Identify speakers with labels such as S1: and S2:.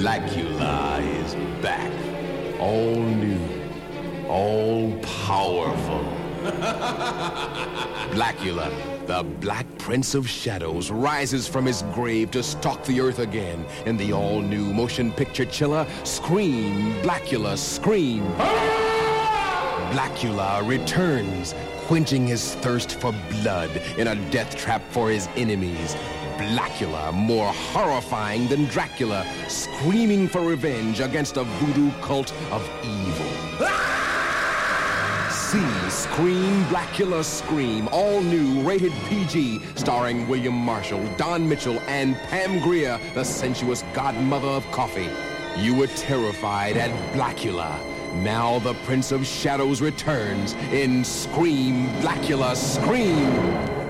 S1: Blackula is back. All new. All powerful. Blackula, the Black Prince of Shadows, rises from his grave to stalk the earth again in the all-new motion picture chiller, Scream, Blackula, Scream. Blackula returns, quenching his thirst for blood in a death trap for his enemies. Blackula, more horrifying than Dracula, screaming for revenge against a voodoo cult of evil. See Scream, Blackula, Scream, all new, rated PG, starring William Marshall, Don Mitchell, and Pam Grier, the sensuous godmother of coffee. You were terrified at Blackula. Now the Prince of Shadows returns in Scream, Blackula, Scream.